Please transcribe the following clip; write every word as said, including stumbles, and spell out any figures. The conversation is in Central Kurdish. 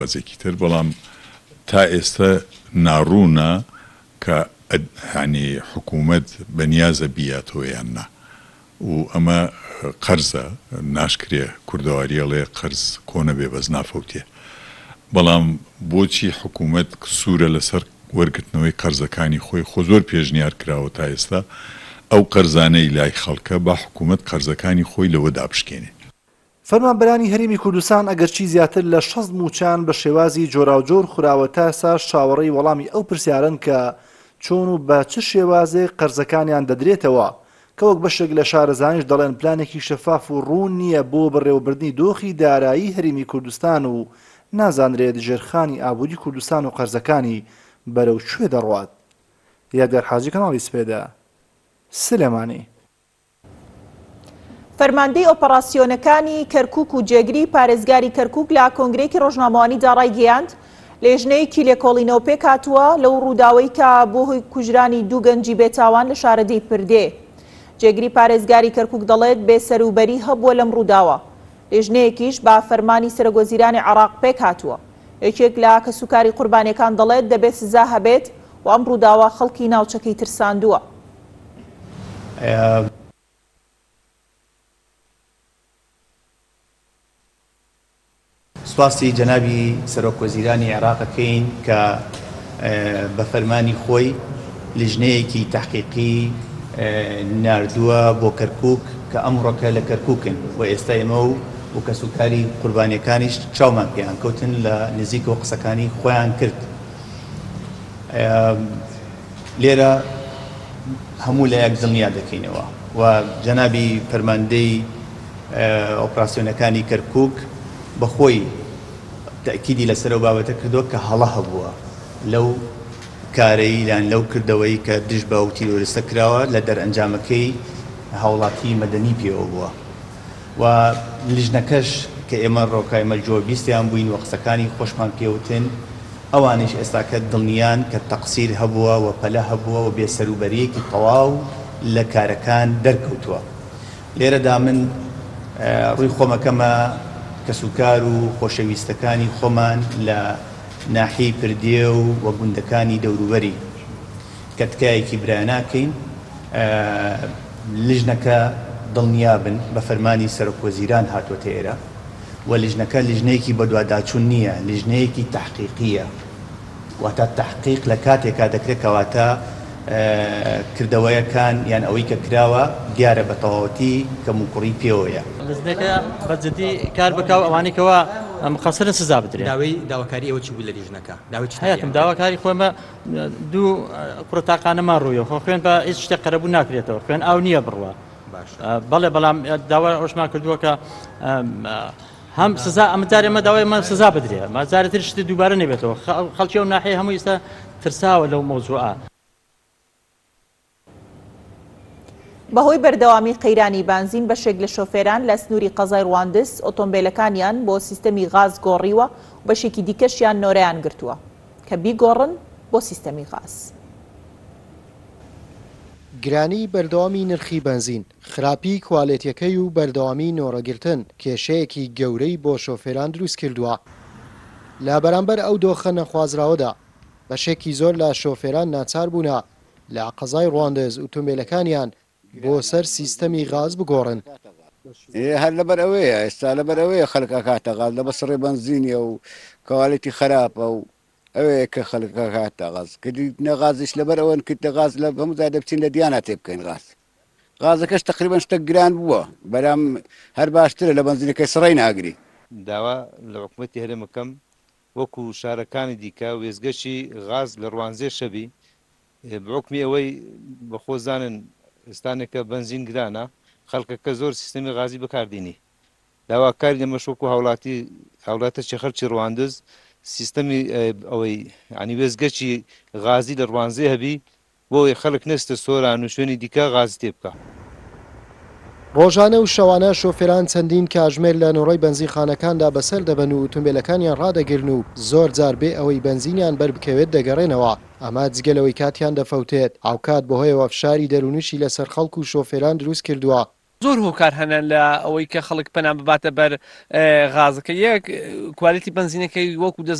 وەزێکی تر بەڵام تا ئێستا ناڕوونە کە ینی حکوومەت بەنیازە بیاتەوە یان نا و ئەمە قەرزە ناشکرێ کوردەواریەڵێ قەرز کۆنە بێ بەس نافەوتێ بەڵام بۆچی حکوومەت سوورە لەسەر وەرگرتنەوەی قەرزەکانی خۆی خۆ زۆر پێشنیار کراوە تا ئێستا ئەو قەرزانەی لای خەڵکە با حکوومەت قەرزەکانی خۆی لەوە دابشکێنێ. فەرمانبەرانی هەرێمی کوردستان ئەگەرچی زیاتر لە شەست موچان بە شێوازی جۆراوجۆر خوراوە تا ئێستا چاوەڕێی وەڵامی ئەو پرسیارن کە چۆن و بە چ شێوازێ قەرزەکانیان دەدرێتەوە کە وەک بەشێک لە شارەزانیش دەڵێن پلانێکی شەفاف و ڕوون نییە بۆ بەڕێوەبردنی دۆخی دارایی هەرێمی کوردستان و نازانرێت ژێرخانی ئابووری کوردستان و قەرزەکانی بەرەو کوێ دەڕوات. یادگار حاجی کەناڵی سپێدا سلێمانی. فەرماندەی ئۆپەراسیۆنەکانی کەرکووک و جێگری پارێزگاری کەرکووک لە کۆنگرێکی ڕۆژنامەوانیدا ڕایگەیاند لێژنەیەکی لێکۆڵینەوە پێک هاتووە لەو ڕووداوەی کە بۆ هۆی کوژرانی دوو گەنجی بێتاوان لە شارەدەی پردێ. جێگری پارێزگاری کەرکووک دەڵێت بێسەروبەری هەبووە لەم ڕووداوە. لێژنەیەکیش با فەرمانی سەرۆکوەزیرانی عێراق پێک هاتووە. یەکێک لە کەسوکاری قوربانیەکان دەڵێت دەبێت سزا هەبێت و ئەم ڕووداوە خەڵکی ناوچەکەی ترساندووە. سواسی جەنابی سەرۆکوەزیرانی عێراقەکەین کە بە فەرمانی خۆی لیژنەیەکی تەحقیقی ناردووە بۆ کەرکووک کە ئەمڕۆکە لە کەرکووکن و ئێستا ئێمە و بۆ کەسوکاری قوربانیەکانیش چاومان پێیان کەوتن لە نزیکەوە قسەکانی خۆیان کرد. لێرە هەموو لە یەک دڵنیا دەکەینەوە و جەنابی فەرماندەی ئۆپراسیۆنەکانی کەرکووک بەخۆی تەکیدی لەسەر ئەو بابەتە کردووە کە هەڵە هەبووە لەو کارەی یان لەو کردەوەی کە دژ بە ئەو تیرۆریستە کراوە لە دەرئەنجامەکەی هاوڵاتی مەدەنی پێوە بووە و لیژنەکەش کە ئێمە ڕۆکای مەلجۆ بیستیان بووین و قسەکانی خۆشمان پێوتن ئەوانش ئێستاکە دڵنیان کە تەقسیر هەبووە و پەلە هەبووە و بێسەروبەریەکی تەواو لە کارەکان دەرکەوتووە. لێرەدا من ڕووی خۆمەکەمە کەسوکار و خۆشەویستەکانی خۆمان لە ناحیەی پردێ و وە گوندەکانی دەوروبەری کە تکایەکی برایە ناکەین لیژنەکە دڵنیابن بە فەرمانی سەرۆکوەزیران هاتووەتە ئێرە و لیژنەکە لیژنەیەکی بەدواداچوون نییە، لیژنەیەکی تەحقیقیە واتە تەحقیق لە کاتێکا دەکرێت کەواتە کردەوەیەکان یان ئەوەی کە کراوە دیارە بە تەواوەتی کە موکوڕی پێوەیە. لیژنەکە بەجددی کار بکاو ئەوانەیەکەوە مقەسەرن سزا بدرێت. داوای داواکاری ئەوە چی بوو لە لیژنەکە؟ داوای چی؟ هەیەتم داواکاری خۆمە دوو قورتاقانەمان ڕوویە خۆ خوێن بە هیچ شتێک قەرەبوو ناکرێتەوە، خوێن ئاو نییە بڕوە. بەڵێ بەڵام داوا ئەوشمان کردووە کە هەم سزا ئەمەدارێ ئەمە داوای ئەمە سزا بدرێت، مازارێتتر شتی دووبارە نەبێتەوە. خەڵکی ئەو ناحیە هەموو ئێستا ترساوە لەو مەوزوعە. بەهۆی بەردەوامی قەیرانی بانزین بەشێک لە شۆفێران لە سنووری قەزای ڕواندز ئۆتۆمبیلەکانیان بۆ سیستەمی غاز گۆڕیوە و بەشێکی دیکەشیان نۆرەیان گرتووە کە بیگۆڕن بۆ سیستەمی غاز. گرانی بەردەوامی نرخی بنزین، خراپی کوالێتیەکەی و بەردەوامی نۆڕەگرتن کێشەیەکی گەورەی بۆ شۆفێران دروست کردووە. لە بەرامبەر ئەو دۆخە نەخوازراوەدا بەشێکی زۆر لە شۆفێران ناچار بوونە لە قەزای ڕواندز ئۆتۆمبیلەکانیان بۆ سەر سیستەمی غاز بگۆڕن. هەر لەبەر ئەوەیە ئێستا لەبەر ئەوەیە خەڵک ئەکاتە غاز لە بەسڕێ بنزینیە و کەواڵێتی خراپە و ئەوەیە کە خەڵک ئەکاتە غاز کردنە غازش لەبەر ئەوەن کردە غاز لە هەموودا دەبچین لە دیانە تێ بکەین غاز. غازەکەش تقریبان شتە گران بووە بەرام هەر باشترە لە بنزینەکەی سڕی ناگری. داوا لە حکوومەتی هەرێمەکەم وەکو شارەکانی دیکە وێزگەشی غاز لە ڕوانزێ شەبی بڕۆکمی ئەوەی بەخۆزانن ئێستانێکە بنزین گرانە خەڵکەکە زۆر سیستەمی غازی بەکاردێنی. داواکاری لەمەشۆک و هاوڵاتی هاوڵاتە چی خەرچی ڕواندز سیستەمی ئەوەی ینی وێزگەچی غازی لە ڕوانزێ هەبی بۆی خەڵک نەستە سۆران و شوێنی دیکە غاز تێ بکە. ڕۆژانە و شەوانە شۆفێران چەندین کاتژمێر لە نۆڕەی بەنزینخانەکاندا بەسەر دەبەن و ئۆتۆمبیلەکانیان ڕادەگرن و زۆر جار بێ ئەوەی بەنزینیان بەربکەوێت دەگەڕێنەوە. ئەمە جگەلەوەی کاتیان دەفەوتێت ئاو کات بەهۆیەوە فشاری دەرونوشی لەسەر خەڵک و شۆفێران دروست کردووە زۆر هۆکار هەنن لە ئەوەی کە خەڵک پەنا بباتە بەر غازەکە یەک کوالیتی بنزینەکەی وەکو